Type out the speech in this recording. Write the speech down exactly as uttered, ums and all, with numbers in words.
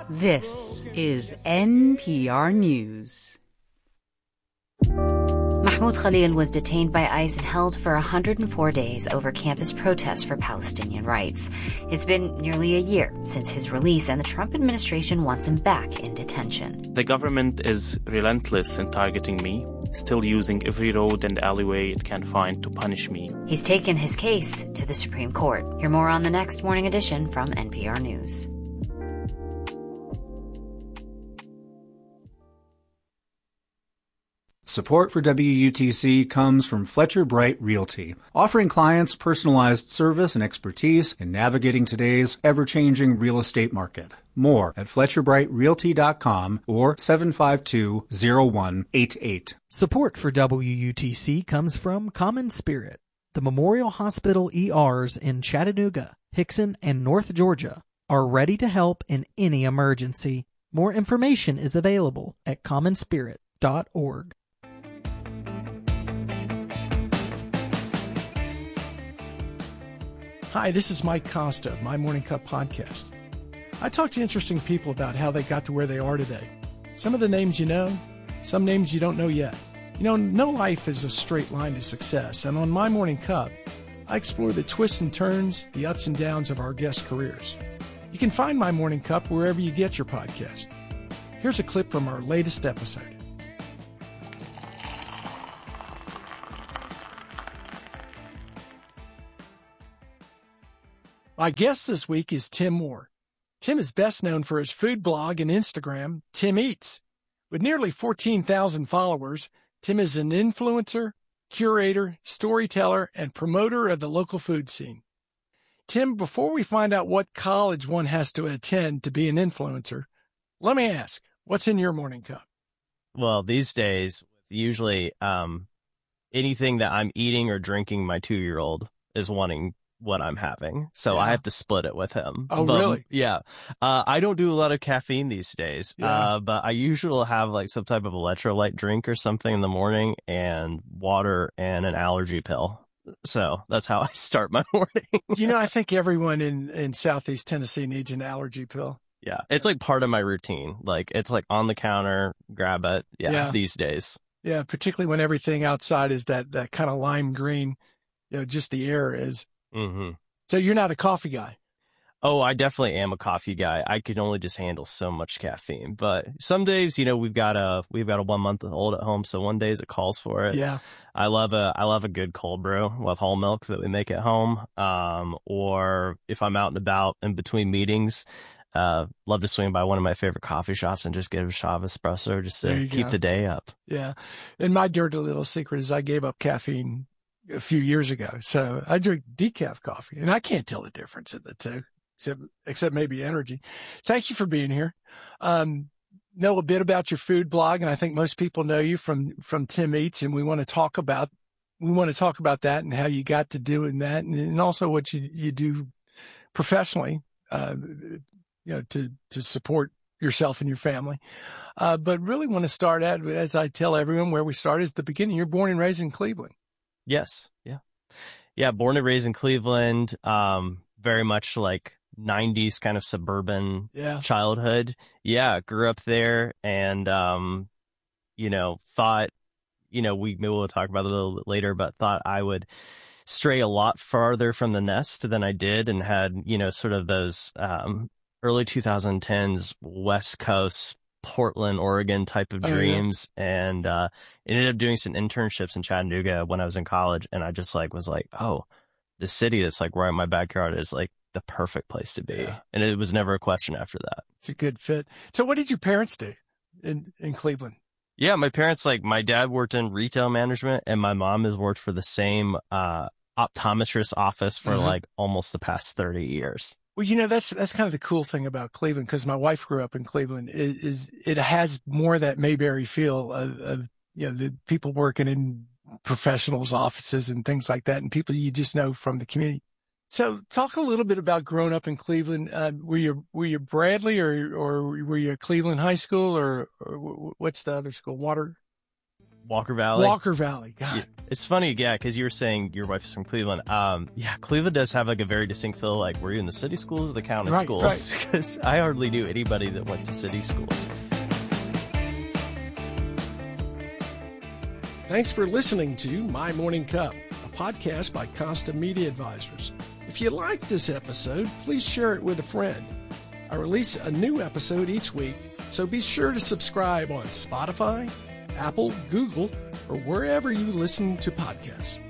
This is N P R News. Mahmoud Khalil was detained by ICE and held for one hundred four days over campus protests for Palestinian rights. It's been nearly a year since his release, and the Trump administration wants him back in detention. The government is relentless in targeting me, still using every road and alleyway it can find to punish me. He's taken his case to the Supreme Court. Hear more on the next morning edition from N P R News. Support for W U T C comes from Fletcher Bright Realty, offering clients personalized service and expertise in navigating today's ever-changing real estate market. More at fletcher bright realty dot com or seven five two, zero one eight eight. Support for W U T C comes from Common Spirit. The Memorial Hospital E Rs in Chattanooga, Hickson, and North Georgia are ready to help in any emergency. More information is available at common spirit dot org. Hi, this is Mike Costa of My Morning Cup podcast. I talk to interesting people about how they got to where they are today. Some of the names you know, some names you don't know yet. You know, no life is a straight line to success, and on My Morning Cup, I explore the twists and turns, the ups and downs of our guests' careers. You can find My Morning Cup wherever you get your podcast. Here's a clip from our latest episode. My guest this week is Tim Moore. Tim is best known for his food blog and Instagram, Tim Eats. With nearly fourteen thousand followers, Tim is an influencer, curator, storyteller, and promoter of the local food scene. Tim, before we find out what college one has to attend to be an influencer, let me ask, what's in your morning cup? Well, these days, usually um, anything that I'm eating or drinking, my two-year-old is wanting what I'm having, so yeah. I have to split it with him. Oh, but, really? Yeah. Uh, I don't do a lot of caffeine these days, yeah. uh, but I usually have like some type of electrolyte drink or something in the morning, and water and an allergy pill. So that's how I start my morning. You know, I think everyone in, in Southeast Tennessee needs an allergy pill. Yeah. It's like part of my routine. Like it's like on the counter, grab it. Yeah. yeah. These days. Yeah. Particularly when everything outside is that, that kind of lime green, you know, just the air is. Mm-hmm. So you're not a coffee guy? Oh, I definitely am a coffee guy. I could only just handle so much caffeine. But some days, you know, we've got a we've got a one month old at home, so one days it calls for it. Yeah. I love a I love a good cold brew with whole milk that we make at home. Um, or if I'm out and about in between meetings, uh, love to swing by one of my favorite coffee shops and just get a shot of espresso just to keep go. the day up. Yeah. And my dirty little secret is I gave up caffeine a few years ago. So I drink decaf coffee, and I can't tell the difference in the two, except, except maybe energy. Thank you for being here. Um, know a bit about your food blog, and I think most people know you from, from Tim Eats, and we want to talk about, we want to talk about that and how you got to doing that, and, and also what you, you do professionally, uh, you know, to, to support yourself and your family. Uh, but really want to start at, as I tell everyone, where we start is the beginning. You're born and raised in Cleveland. Yes. Yeah. Yeah. Born and raised in Cleveland. Um, very much like nineties kind of suburban yeah. childhood. Yeah. Grew up there and, um, you know, thought, you know, we maybe we'll talk about it a little bit later, but thought I would stray a lot farther from the nest than I did, and had, you know, sort of those, um, early twenty tens West Coast, Portland, Oregon type of dreams. Oh, yeah. And, uh, ended up doing some internships in Chattanooga when I was in college. And I just like, was like, oh, the city that's like right in my backyard is like the perfect place to be. Yeah. And it was never a question after that. It's a good fit. So what did your parents do in, in Cleveland? Yeah. My parents, like my dad worked in retail management, and my mom has worked for the same, uh, optometrist office for mm-hmm. like almost the past thirty years. Well, you know, that's, that's kind of the cool thing about Cleveland, because my wife grew up in Cleveland, is, is it has more of that Mayberry feel of, of, you know, the people working in professionals' offices and things like that, and people you just know from the community. So talk a little bit about growing up in Cleveland. Uh, were you, were you Bradley, or, or were you at Cleveland High School, or, or what's the other school? Water? Walker Valley. Walker Valley. God. Yeah, it's funny, yeah, because you were saying your wife is from Cleveland. Um, yeah, Cleveland does have like a very distinct feel. Like, were you in the city schools or the county right, schools? Because right. I hardly knew anybody that went to city schools. Thanks for listening to My Morning Cup, a podcast by Costa Media Advisors. If you like this episode, please share it with a friend. I release a new episode each week, so be sure to subscribe on Spotify, Apple, Google, or wherever you listen to podcasts.